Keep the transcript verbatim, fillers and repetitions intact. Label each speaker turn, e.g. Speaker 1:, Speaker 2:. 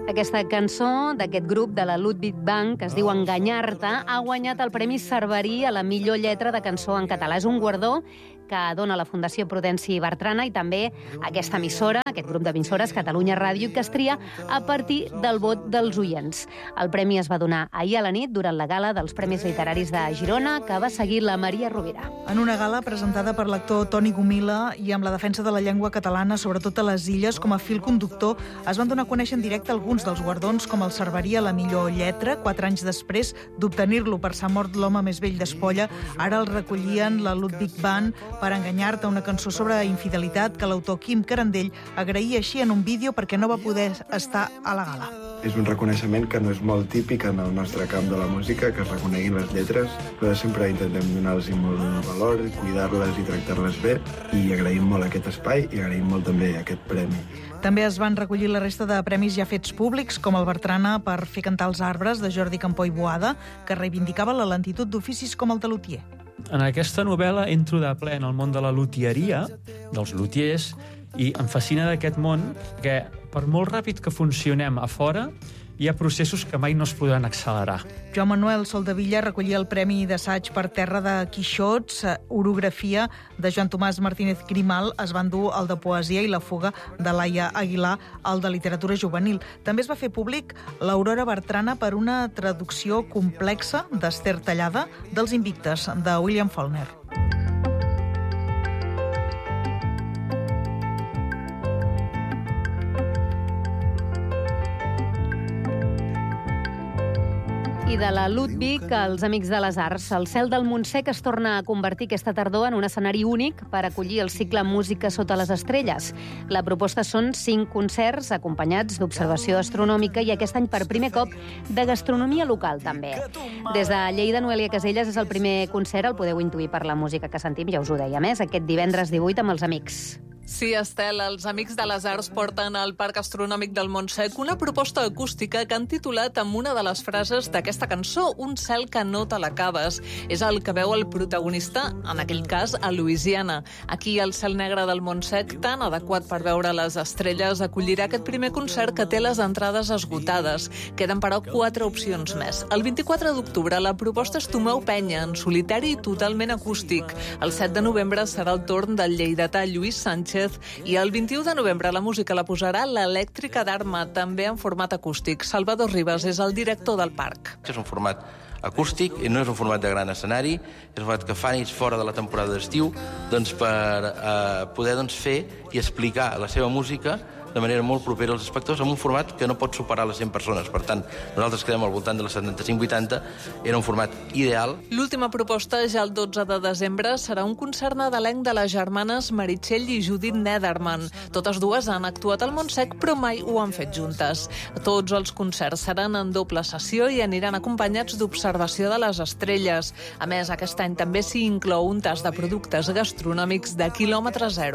Speaker 1: Aquesta cançó d'aquest grup de la Ludwig Band, que es diu Enganyar-te, ha guanyat el Premi Cerverí a la millor lletra de cançó en català. És un guardó que dona la Fundació Prudenci Bertrana i també aquesta emissora, aquest grup d'emissores, Catalunya Ràdio, que es tria a partir del vot dels oients. El premi es va donar ahir a la nit durant la gala dels Premis Literaris de Girona, que va seguir la Maria Rovira.
Speaker 2: En una gala presentada per l'actor Toni Gomila i amb la defensa de la llengua catalana, sobretot a les Illes, com a fil conductor, es van donar a conèixer en directe alguns dels guardons, com el Cerverí a la millor lletra, quatre anys després d'obtenir-lo per S'ha mort l'home més vell d'Espolla. Ara el recollien la Ludwig Band per Enganyar-te, una cançó sobre infidelitat que l'autor Quim Carandell agraïa així en un vídeo perquè no va poder estar a la gala.
Speaker 3: És un reconeixement que no és molt típic en el nostre camp de la música, que es reconeguin les lletres, però sempre intentem donar-los molt de valor, cuidar-les i tractar-les bé, i agraïm molt aquest espai i agraïm molt també aquest premi.
Speaker 2: També es van recollir la resta de premis ja fets públics, com el Bertrana per Fer cantar els arbres, de Jordi Campó i Boada, que reivindicava la lentitud d'oficis com el de lutier.
Speaker 4: En aquesta novel·la entro de ple en el món de la luthieria, dels lutiers, i em fascina d'aquest món que, per molt ràpid que funcionem a fora, hi ha processos que mai no es podran accelerar.
Speaker 2: Joan Manuel Soldevilla recollia el Premi d'Assaig per Terra de Quixots, orografia de Joan Tomàs Martínez Grimal, es van dur el de Poesia i la fuga de Laia Aguilar, el de Literatura Juvenil. També es va fer públic l'Aurora Bertrana per una traducció complexa d'Ester Tallada dels Invictes, de William Faulkner.
Speaker 1: I de la Ludwig als Amics de les Arts. El Cel del Montsec es torna a convertir aquesta tardor en un escenari únic per acollir el cicle Música sota les estrelles. La proposta són cinc concerts acompanyats d'observació astronòmica i aquest any per primer cop de gastronomia local també. Des de Lleida, Noelia Caselles, és el primer concert, el podeu intuir per la música que sentim, ja us ho deia més, aquest divendres divuit amb els Amics.
Speaker 5: Sí, Estel, els Amics de les Arts porten al Parc Astronòmic del Montsec una proposta acústica que han titulat amb una de les frases d'aquesta cançó, Un cel que no te l'acabes. És el que veu el protagonista, en aquell cas, a Louisiana. Aquí, el cel negre del Montsec, tan adequat per veure les estrelles, acollirà aquest primer concert que té les entrades esgotades. Queden, però, quatre opcions més. El vint-i-quatre d'octubre, la proposta és Tomeu Penya, en solitari i totalment acústic. El set de novembre serà el torn del lleidatà Lluís Sánchez i el vint-i-u de novembre la música la posarà l'Elèctrica d'Arma, també en format acústic. Salvador Ribas és el director del parc.
Speaker 6: És un format acústic i no és un format de gran escenari, és un format que fa nits fora de la temporada d'estiu doncs per eh, poder doncs, fer i explicar la seva música de manera molt propera als espectadors, amb un format que no pot superar les cent persones. Per tant, nosaltres quedem al voltant de les setanta-cinc vuitanta, era un format ideal.
Speaker 5: L'última proposta, ja el dotze de desembre, serà un concert nadalenc de les germanes Meritxell i Judit Nederman. Totes dues han actuat al Montsec, però mai ho han fet juntes. Tots els concerts seran en doble sessió i aniran acompanyats d'observació de les estrelles. A més, aquest any també s'hi inclou un tas de productes gastronòmics de quilòmetre zero.